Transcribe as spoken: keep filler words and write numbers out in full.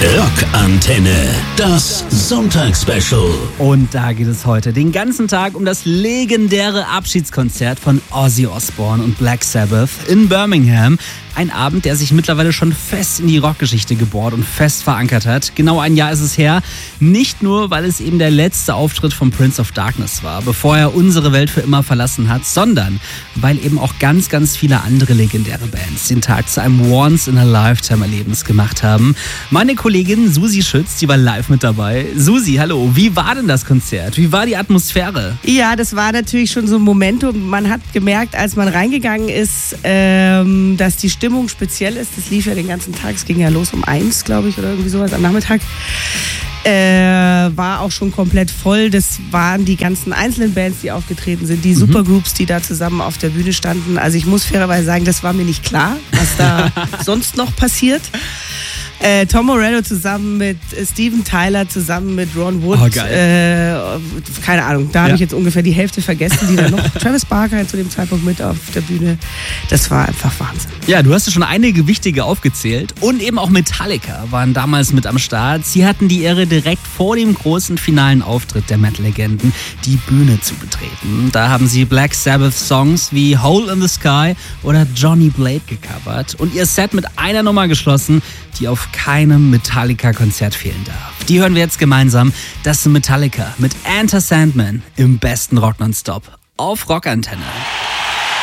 Rockantenne, das Sonntagsspecial. Und da geht es heute den ganzen Tag um das legendäre Abschiedskonzert von Ozzy Osbourne und Black Sabbath in Birmingham. Ein Abend, der sich mittlerweile schon fest in die Rockgeschichte gebohrt und fest verankert hat. Genau ein Jahr ist es her. Nicht nur, weil es eben der letzte Auftritt von Prince of Darkness war, bevor er unsere Welt für immer verlassen hat, sondern weil eben auch ganz, ganz viele andere legendäre Bands den Tag zu einem Once-in-a-Lifetime-Erlebnis gemacht haben. Meine Kollegin Susi Schütz, die war live mit dabei. Susi, hallo, wie war denn das Konzert? Wie war die Atmosphäre? Ja, das war natürlich schon so ein Momentum. Man hat gemerkt, als man reingegangen ist, ähm, dass die Stimmung speziell ist. Das lief ja den ganzen Tag. Es ging ja los um eins, glaube ich, oder irgendwie sowas am Nachmittag. Äh, war auch schon komplett voll. Das waren die ganzen einzelnen Bands, die aufgetreten sind, die mhm. Supergroups, die da zusammen auf der Bühne standen. Also ich muss fairerweise sagen, das war mir nicht klar, was da sonst noch passiert. Äh, Tom Morello zusammen mit äh, Steven Tyler, zusammen mit Ron Wood. Oh, geil. Äh, keine Ahnung, da habe ja. ich jetzt ungefähr die Hälfte vergessen, die dann noch Travis Barker zu dem Zeitpunkt mit auf der Bühne. Das war einfach Wahnsinn. Ja, du hast ja schon einige wichtige aufgezählt. Und eben auch Metallica waren damals mit am Start. Sie hatten die Ehre, direkt vor dem großen finalen Auftritt der Metal-Legenden die Bühne zu betreten. Da haben sie Black Sabbath-Songs wie Hole in the Sky oder Johnny Blade gecovert und ihr Set mit einer Nummer geschlossen, die auf keinem Metallica-Konzert fehlen darf. Die hören wir jetzt gemeinsam. Das ist Metallica mit Enter Sandman im besten Rock nonstop auf Rockantenne.